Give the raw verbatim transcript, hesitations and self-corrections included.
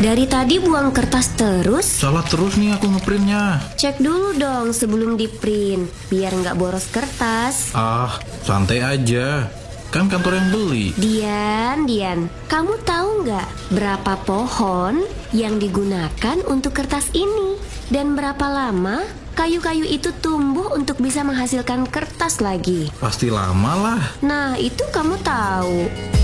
Dari tadi buang kertas terus. Salah terus nih aku ngeprintnya. Cek dulu dong sebelum di print, biar nggak boros kertas. Ah, santai aja. Kan kantor yang beli. Dian, Dian, kamu tahu nggak berapa pohon yang digunakan untuk kertas ini? Dan berapa lama kayu-kayu itu tumbuh untuk bisa menghasilkan kertas lagi? Pasti lama lah. Nah, itu kamu tahu.